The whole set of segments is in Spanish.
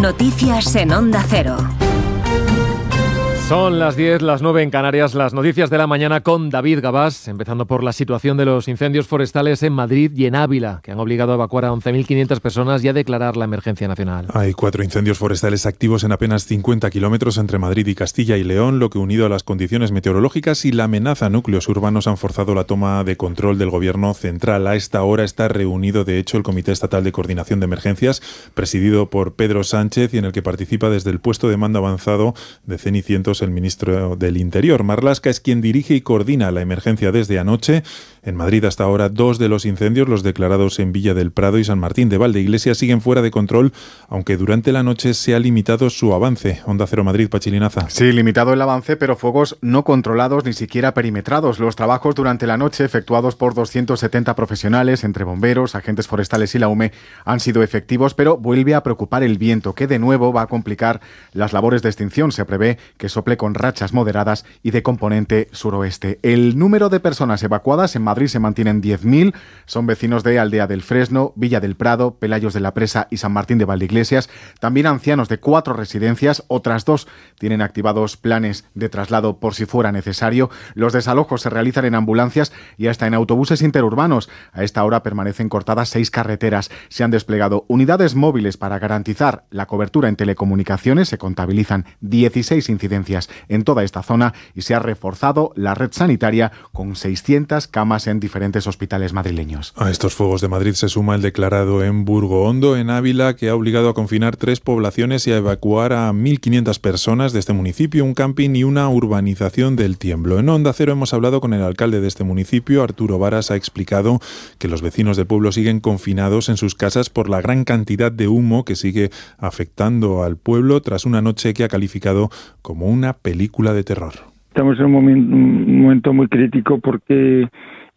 Noticias en Onda Cero. Son las 10, las 9 en Canarias, las noticias de la mañana con David Gabás, empezando por la situación de los incendios forestales en Madrid y en Ávila, que han obligado a evacuar a 11.500 personas y a declarar la emergencia nacional. Hay 4 incendios forestales activos en apenas 50 kilómetros entre Madrid y Castilla y León, lo que unido a las condiciones meteorológicas y la amenaza a núcleos urbanos han forzado la toma de control del gobierno central. A esta hora está reunido, de hecho, el Comité Estatal de Coordinación de Emergencias, presidido por Pedro Sánchez y en el que participa desde el puesto de mando avanzado de Cenicientos el ministro del Interior. Marlaska es quien dirige y coordina la emergencia desde anoche. En Madrid hasta ahora 2 de los incendios, los declarados en Villa del Prado y San Martín de Valdeiglesias, siguen fuera de control, aunque durante la noche se ha limitado su avance. Onda Cero Madrid, Pachilinaza. Sí, limitado el avance, pero fuegos no controlados ni siquiera perimetrados. Los trabajos durante la noche, efectuados por 270 profesionales, entre bomberos, agentes forestales y la UME, han sido efectivos, pero vuelve a preocupar el viento, que de nuevo va a complicar las labores de extinción. Se prevé que sople con rachas moderadas y de componente suroeste. El número de personas evacuadas en Madrid se mantiene en 10.000. Son vecinos de Aldea del Fresno, Villa del Prado, Pelayos de la Presa y San Martín de Valdeiglesias. También ancianos de 4 residencias. Otras 2 tienen activados planes de traslado por si fuera necesario. Los desalojos se realizan en ambulancias y hasta en autobuses interurbanos. A esta hora permanecen cortadas 6 carreteras. Se han desplegado unidades móviles para garantizar la cobertura en telecomunicaciones. Se contabilizan 16 incidencias en toda esta zona y se ha reforzado la red sanitaria con 600 camas en diferentes hospitales madrileños. A estos fuegos de Madrid se suma el declarado en Burgohondo, en Ávila, que ha obligado a confinar 3 poblaciones y a evacuar a 1.500 personas de este municipio, un camping y una urbanización del Tiemblo. En Onda Cero hemos hablado con el alcalde de este municipio, Arturo Varas. Ha explicado que los vecinos del pueblo siguen confinados en sus casas por la gran cantidad de humo que sigue afectando al pueblo tras una noche que ha calificado como una película de terror. Estamos en un momento muy crítico porque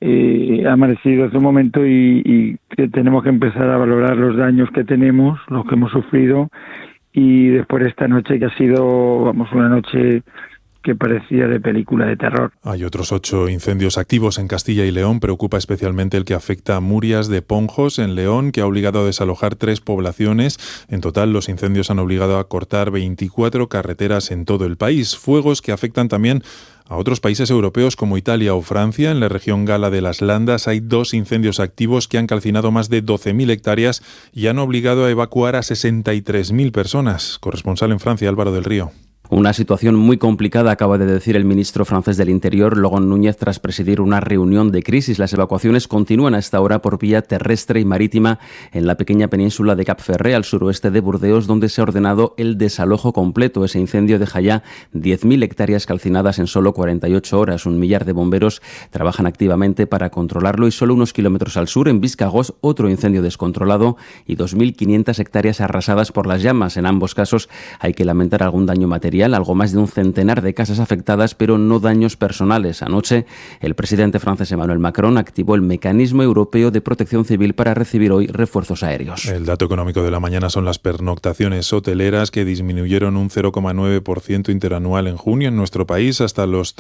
ha amanecido ese momento y que tenemos que empezar a valorar los daños que tenemos, los que hemos sufrido, y después de esta noche que ha sido, una noche que parecía de película de terror. Hay otros 8 incendios activos en Castilla y León. Preocupa especialmente el que afecta a Murias de Ponjos, en León, que ha obligado a desalojar 3 poblaciones. En total, los incendios han obligado a cortar 24 carreteras en todo el país. Fuegos que afectan también a otros países europeos como Italia o Francia. En la región gala de las Landas hay 2 incendios activos que han calcinado más de 12.000 hectáreas y han obligado a evacuar a 63.000 personas. Corresponsal en Francia, Álvaro del Río. Una situación muy complicada, acaba de decir el ministro francés del Interior, Laurent Núñez, tras presidir una reunión de crisis. Las evacuaciones continúan a esta hora por vía terrestre y marítima en la pequeña península de Cap Ferré, al suroeste de Burdeos, donde se ha ordenado el desalojo completo. Ese incendio deja ya 10.000 hectáreas calcinadas en solo 48 horas. 1 millar de bomberos trabajan activamente para controlarlo y solo unos kilómetros al sur, en Biscagos, otro incendio descontrolado y 2.500 hectáreas arrasadas por las llamas. En ambos casos hay que lamentar algún daño material, algo más de un centenar de casas afectadas, pero no daños personales. Anoche, el presidente francés Emmanuel Macron activó el mecanismo europeo de protección civil para recibir hoy refuerzos aéreos. El dato económico de la mañana son las pernoctaciones hoteleras, que disminuyeron un 0,9% interanual en junio en nuestro país hasta los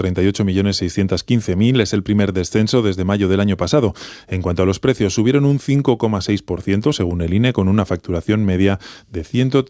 38.615.000. Es el primer descenso desde mayo del año pasado. En cuanto a los precios, subieron un 5,6% según el INE, con una facturación media de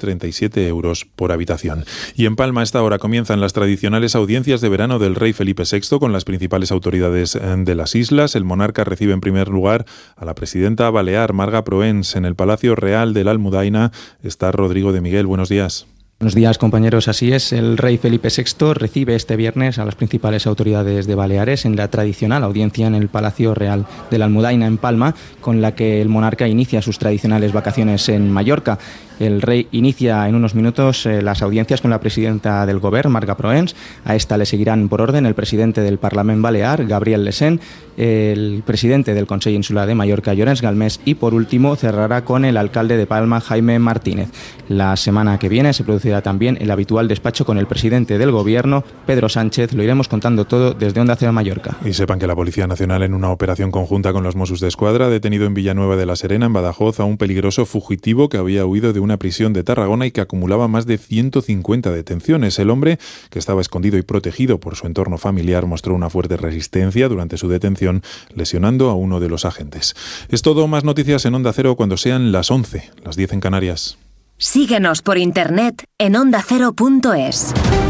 137 euros por habitación. Y en Palma, a esta hora comienzan las tradicionales audiencias de verano del rey Felipe VI con las principales autoridades de las islas. El monarca recibe en primer lugar a la presidenta balear, Marga Proens. En el Palacio Real de la Almudaina está Rodrigo de Miguel. Buenos días. Buenos días, compañeros. Así es, el rey Felipe VI recibe este viernes a las principales autoridades de Baleares en la tradicional audiencia en el Palacio Real de la Almudaina en Palma, con la que el monarca inicia sus tradicionales vacaciones en Mallorca. El rey inicia en unos minutos las audiencias con la presidenta del Govern, Marga Proens. A esta le seguirán por orden el presidente del Parlament Balear, Gabriel Lesén, el presidente del Consell Insular de Mallorca, Llorenç Galmés, y por último cerrará con el alcalde de Palma, Jaime Martínez. La semana que viene se producirá también el habitual despacho con el presidente del Gobierno, Pedro Sánchez. Lo iremos contando todo desde Onda Cero Mallorca. Y sepan que la Policía Nacional, en una operación conjunta con los Mossos d'Esquadra, ha detenido en Villanueva de la Serena, en Badajoz, a un peligroso fugitivo que había huido de una prisión de Tarragona y que acumulaba más de 150 detenciones. El hombre, que estaba escondido y protegido por su entorno familiar, mostró una fuerte resistencia durante su detención, lesionando a uno de los agentes. Es todo. Más noticias en Onda Cero cuando sean las 11, las 10 en Canarias. Síguenos por internet en ondacero.es.